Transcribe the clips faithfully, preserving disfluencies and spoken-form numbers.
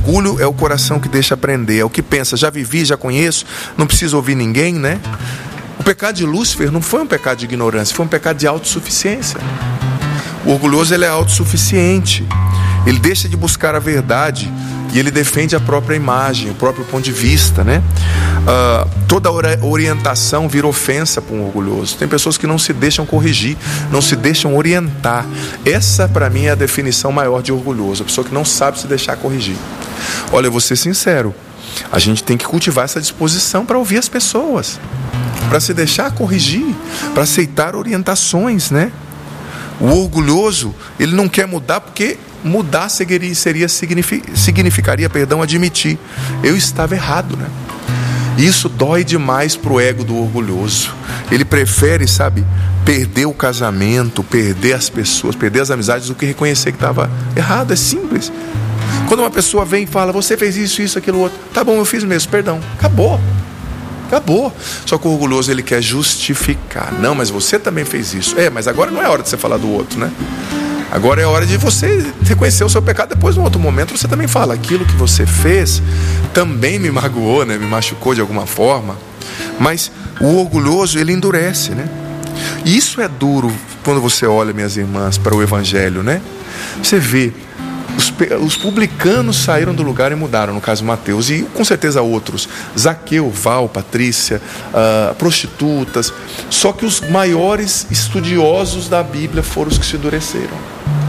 orgulho é o coração que deixa aprender, é o que pensa, já vivi, já conheço, não preciso ouvir ninguém, né? O pecado de Lúcifer não foi um pecado de ignorância, foi um pecado de autossuficiência. O orgulhoso, ele é autossuficiente, ele deixa de buscar a verdade e ele defende a própria imagem, o próprio ponto de vista, né? Uh, toda orientação vira ofensa para um orgulhoso. Tem pessoas que não se deixam corrigir, não se deixam orientar. Essa, para mim, é a definição maior de orgulhoso, a pessoa que não sabe se deixar corrigir. Olha, eu vou ser sincero, a gente tem que cultivar essa disposição para ouvir as pessoas, para se deixar corrigir, para aceitar orientações, né? O orgulhoso, ele não quer mudar porque mudar seria, seria significaria, perdão, admitir, eu estava errado, né? Isso dói demais para o ego do orgulhoso. Ele prefere, sabe, perder o casamento, perder as pessoas, perder as amizades, do que reconhecer que estava errado. É simples. Quando uma pessoa vem e fala, você fez isso, isso, aquilo, outro, tá bom, eu fiz mesmo, perdão, acabou. Acabou. Só que o orgulhoso, ele quer justificar. Não, mas você também fez isso. É, mas agora não é hora de você falar do outro, né? Agora é hora de você reconhecer o seu pecado. Depois, num outro momento, você também fala, aquilo que você fez também me magoou, né? Me machucou de alguma forma. Mas o orgulhoso, ele endurece, né? E isso é duro quando você olha, minhas irmãs, para o Evangelho, né? Você vê, Os, os publicanos saíram do lugar e mudaram, no caso Mateus, e com certeza outros, Zaqueu, Val, Patrícia, uh, prostitutas. Só que os maiores estudiosos da Bíblia foram os que se endureceram.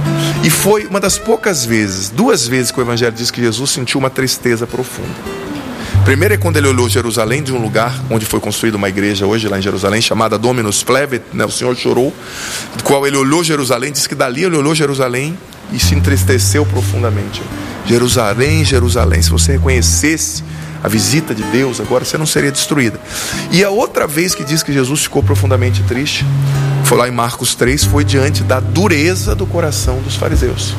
E foi uma das poucas vezes, duas vezes que o Evangelho diz que Jesus sentiu uma tristeza profunda. Primeiro é quando ele olhou Jerusalém, de um lugar onde foi construída uma igreja hoje lá em Jerusalém, chamada Dominus Flevit, né? O Senhor chorou, do qual ele olhou Jerusalém, diz que dali ele olhou Jerusalém e se entristeceu profundamente. Jerusalém, Jerusalém, se você reconhecesse a visita de Deus, agora você não seria destruída. E a outra vez que diz que Jesus ficou profundamente triste, foi lá em Marcos três, foi diante da dureza do coração dos fariseus.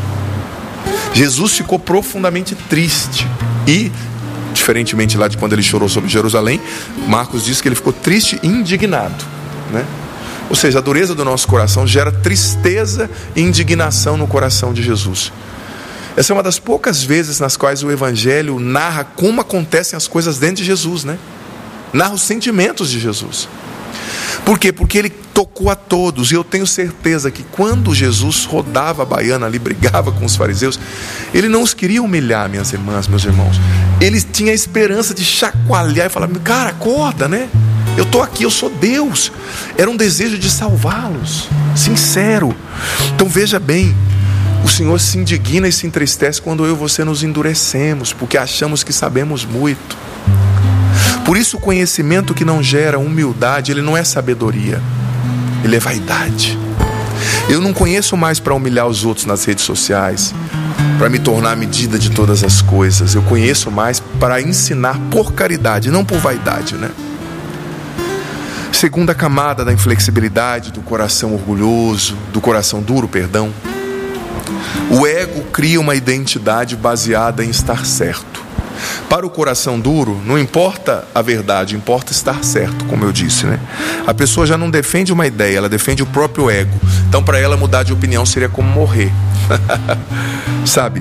Jesus ficou profundamente triste e, diferentemente lá de quando ele chorou sobre Jerusalém, Marcos diz que ele ficou triste e indignado, né? Ou seja, a dureza do nosso coração gera tristeza e indignação no coração de Jesus. Essa é uma das poucas vezes nas quais o Evangelho narra como acontecem as coisas dentro de Jesus, né? Narra os sentimentos de Jesus. Por quê? Porque ele tocou a todos. E eu tenho certeza que quando Jesus rodava a baiana ali, brigava com os fariseus, ele não os queria humilhar, minhas irmãs, meus irmãos. Ele tinha a esperança de chacoalhar e falar, cara, acorda, né? Eu estou aqui, eu sou Deus. Era um desejo de salvá-los, sincero. Então veja bem, o Senhor se indigna e se entristece quando eu e você nos endurecemos, porque achamos que sabemos muito. Por isso o conhecimento que não gera humildade, ele não é sabedoria, ele é vaidade. Eu não conheço mais para humilhar os outros nas redes sociais, para me tornar a medida de todas as coisas. Eu conheço mais para ensinar por caridade, não por vaidade, né? Segunda camada da inflexibilidade, do coração orgulhoso, do coração duro, perdão. O ego cria uma identidade baseada em estar certo. Para o coração duro, não importa a verdade, importa estar certo, como eu disse, né? A pessoa já não defende uma ideia, ela defende o próprio ego. Então, para ela mudar de opinião seria como morrer. Sabe?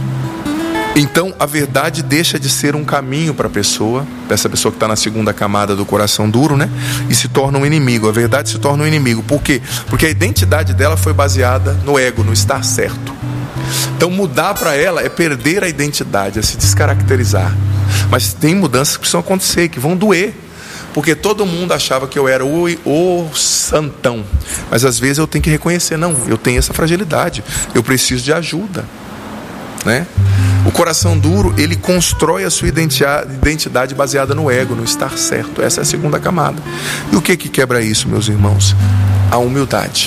Então, a verdade deixa de ser um caminho para a pessoa, para essa pessoa que está na segunda camada do coração duro, né? E se torna um inimigo. A verdade se torna um inimigo. Por quê? Porque a identidade dela foi baseada no ego, no estar certo. Então, mudar para ela é perder a identidade, é se descaracterizar. Mas tem mudanças que precisam acontecer, que vão doer. Porque todo mundo achava que eu era o, o santão. Mas às vezes eu tenho que reconhecer, não, eu tenho essa fragilidade, eu preciso de ajuda, né? O coração duro, ele constrói a sua identidade baseada no ego, no estar certo. Essa é a segunda camada. E o que que quebra isso, meus irmãos? A humildade.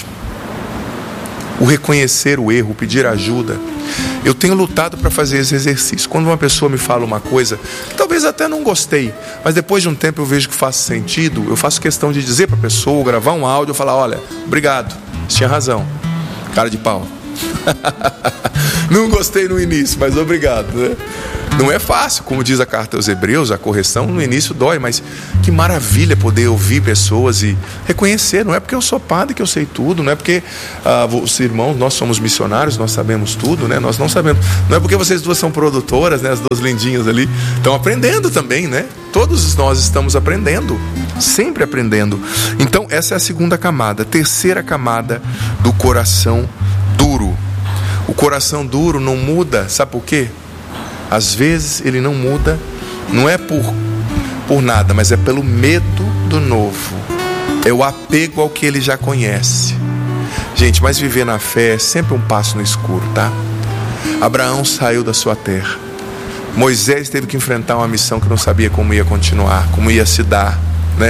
O reconhecer o erro, o pedir ajuda. Eu tenho lutado para fazer esse exercício. Quando uma pessoa me fala uma coisa, talvez até não gostei, mas depois de um tempo eu vejo que faz sentido, eu faço questão de dizer para a pessoa, gravar um áudio, falar, olha, obrigado, você tinha razão, cara de pau. Não gostei no início, mas obrigado, né? Não é fácil, como diz a carta aos Hebreus, a correção no início dói, mas que maravilha poder ouvir pessoas e reconhecer. Não é porque eu sou padre que eu sei tudo, não é porque ah, os irmãos, nós somos missionários, nós sabemos tudo, né? Nós não sabemos. Não é porque vocês duas são produtoras, né? As duas lindinhas ali estão aprendendo também, né? Todos nós estamos aprendendo, sempre aprendendo. Então essa é a segunda camada. Terceira camada do coração duro. O coração duro não muda, sabe por quê? Às vezes ele não muda, não é por, por nada, mas é pelo medo do novo. É o apego ao que ele já conhece. Gente, mas viver na fé é sempre um passo no escuro, tá? Abraão saiu da sua terra. Moisés teve que enfrentar uma missão que não sabia como ia continuar, como ia se dar, né?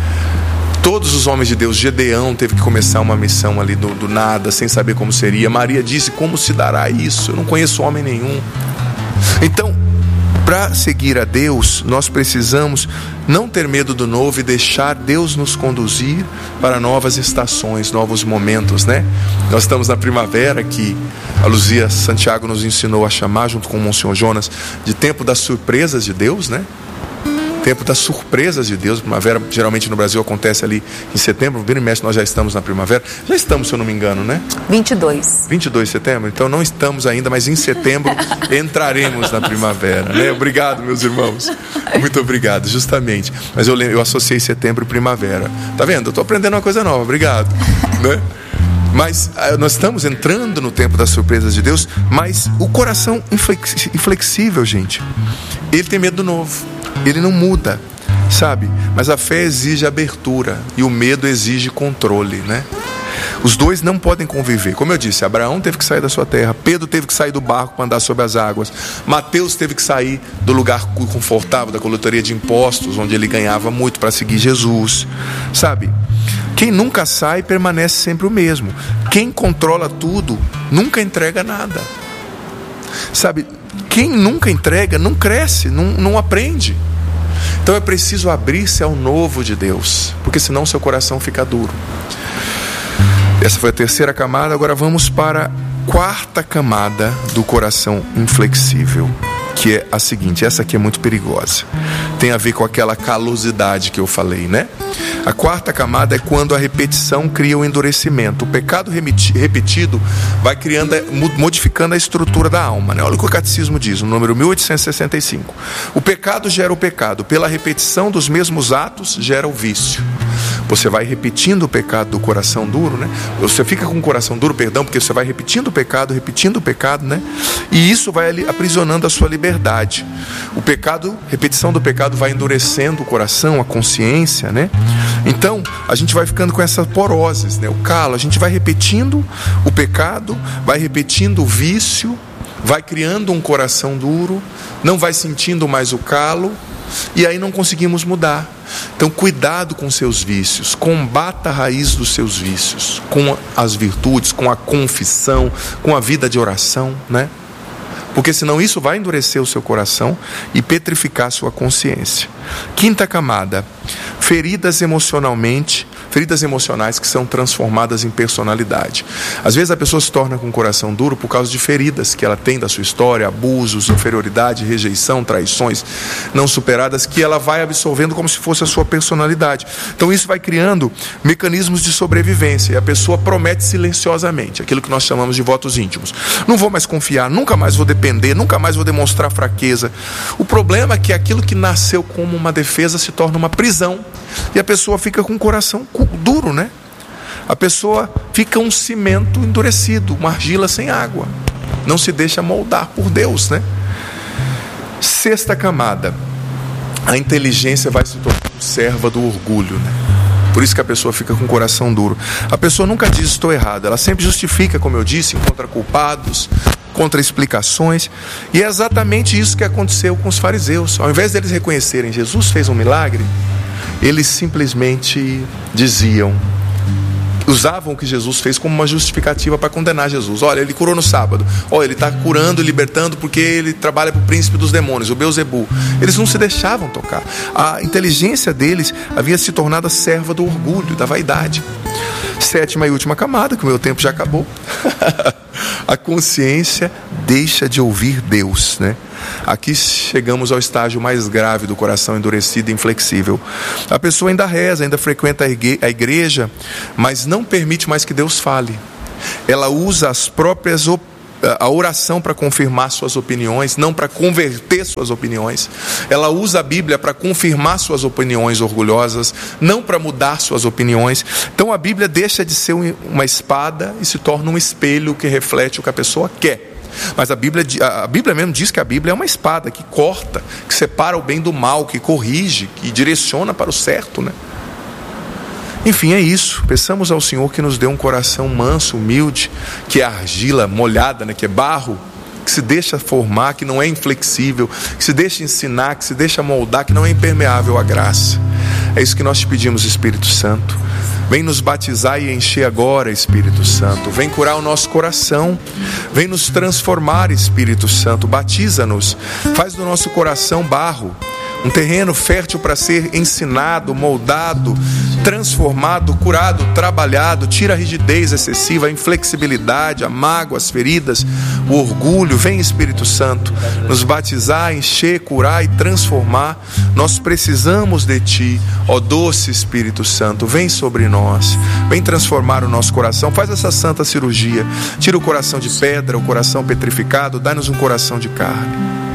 Todos os homens de Deus, Gedeão teve que começar uma missão ali do, do nada, sem saber como seria. Maria disse, como se dará isso? Eu não conheço homem nenhum. Então, para seguir a Deus, nós precisamos não ter medo do novo e deixar Deus nos conduzir para novas estações, novos momentos, né? Nós estamos na primavera, que a Luzia Santiago nos ensinou a chamar, junto com o Monsenhor Jonas, de tempo das surpresas de Deus, né? Tempo das surpresas de Deus. Primavera geralmente no Brasil acontece ali em setembro. Vira e mexe, nós já estamos na primavera. Já estamos, se eu não me engano, né? vinte e dois. vinte e dois de setembro. Então não estamos ainda, mas em setembro entraremos na primavera, né? Obrigado, meus irmãos. Muito obrigado, justamente. Mas eu, eu associei setembro e primavera. Tá vendo? Eu estou aprendendo uma coisa nova. Obrigado, né? Mas nós estamos entrando no tempo das surpresas de Deus. Mas o coração inflexível, gente, ele tem medo do novo. Ele não muda, sabe? Mas a fé exige abertura e o medo exige controle, né? Os dois não podem conviver. Como eu disse, Abraão teve que sair da sua terra, Pedro teve que sair do barco para andar sobre as águas, Mateus teve que sair do lugar confortável da coletoria de impostos, onde ele ganhava muito, para seguir Jesus, sabe? Quem nunca sai permanece sempre o mesmo. Quem controla tudo nunca entrega nada, sabe? Quem nunca entrega não cresce, não, não aprende. Então é preciso abrir-se ao novo de Deus, porque senão seu coração fica duro. Essa foi a terceira camada. Agora vamos para a quarta camada do coração inflexível, que é a seguinte. Essa aqui é muito perigosa. Tem a ver com aquela calosidade que eu falei, né? A quarta camada é quando a repetição cria o endurecimento. O pecado repetido vai criando, modificando a estrutura da alma, né? Olha o que o catecismo diz, no número mil oitocentos e sessenta e cinco. O pecado gera o pecado. Pela repetição dos mesmos atos, gera o vício. Você vai repetindo o pecado do coração duro, né? Você fica com o coração duro, perdão, porque você vai repetindo o pecado, repetindo o pecado, né? E isso vai ali aprisionando a sua liberdade. O pecado, repetição do pecado vai endurecendo o coração, a consciência, né? Então, a gente vai ficando com essa poroses, né? O calo, a gente vai repetindo o pecado, vai repetindo o vício, vai criando um coração duro, não vai sentindo mais o calo, e aí não conseguimos mudar. Então, cuidado com seus vícios, combata a raiz dos seus vícios, com as virtudes, com a confissão, com a vida de oração, né? Porque senão isso vai endurecer o seu coração e petrificar a sua consciência. Quinta camada, feridas emocionalmente, feridas emocionais que são transformadas em personalidade. Às vezes a pessoa se torna com o coração duro por causa de feridas que ela tem da sua história, abusos, inferioridade, rejeição, traições não superadas, que ela vai absorvendo como se fosse a sua personalidade. Então isso vai criando mecanismos de sobrevivência e a pessoa promete silenciosamente, aquilo que nós chamamos de votos íntimos. Não vou mais confiar, nunca mais vou depender, nunca mais vou demonstrar fraqueza. O problema é que aquilo que nasceu como uma defesa se torna uma prisão e a pessoa fica com o coração duro, né? A pessoa fica um cimento endurecido, uma argila sem água, não se deixa moldar por Deus, né? Sexta camada, a inteligência vai se tornar serva do orgulho, né? Por isso que a pessoa fica com o coração duro. A pessoa nunca diz estou errado, ela sempre justifica, como eu disse, encontra culpados, contra explicações, e é exatamente isso que aconteceu com os fariseus. Ao invés deles reconhecerem Jesus fez um milagre, eles simplesmente diziam, usavam o que Jesus fez como uma justificativa para condenar Jesus. Olha, ele curou no sábado, olha, ele está curando e libertando porque ele trabalha para o príncipe dos demônios, o Beelzebu. Eles não se deixavam tocar. A inteligência deles havia se tornado a serva do orgulho, da vaidade. Sétima e última camada, que o meu tempo já acabou. A consciência deixa de ouvir Deus, né? Aqui chegamos ao estágio mais grave do coração endurecido e inflexível. A pessoa ainda reza, ainda frequenta a igreja, mas não permite mais que Deus fale. Ela usa as próprias opiniões, a oração para confirmar suas opiniões, não para converter suas opiniões. Ela usa a Bíblia para confirmar suas opiniões orgulhosas, não para mudar suas opiniões. Então a Bíblia deixa de ser uma espada e se torna um espelho que reflete o que a pessoa quer. Mas a Bíblia, a Bíblia mesmo diz que a Bíblia é uma espada que corta, que separa o bem do mal, que corrige, que direciona para o certo, né? Enfim, é isso. Peçamos ao Senhor que nos dê um coração manso, humilde, que é argila molhada, né? Que é barro, que se deixa formar, que não é inflexível, que se deixa ensinar, que se deixa moldar, que não é impermeável à graça. É isso que nós te pedimos, Espírito Santo. Vem nos batizar e encher agora, Espírito Santo. Vem curar o nosso coração. Vem nos transformar, Espírito Santo. Batiza-nos. Faz do nosso coração barro, um terreno fértil para ser ensinado, moldado, transformado, curado, trabalhado. Tira a rigidez excessiva, a inflexibilidade, a mágoa, as feridas, o orgulho. Vem, Espírito Santo, nos batizar, encher, curar e transformar. Nós precisamos de Ti, ó doce Espírito Santo. Vem sobre nós, vem transformar o nosso coração. Faz essa santa cirurgia. Tira o coração de pedra, o coração petrificado. Dá-nos um coração de carne.